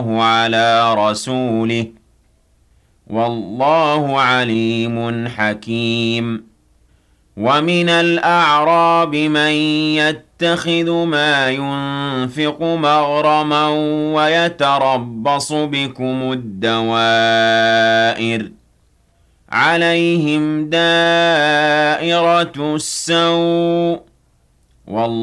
على رسوله والله عليم حكيم ومن الأعراب من يتخذ ما ينفق مغرما ويتربص بكم الدوائر عليهم دائرة السوء والله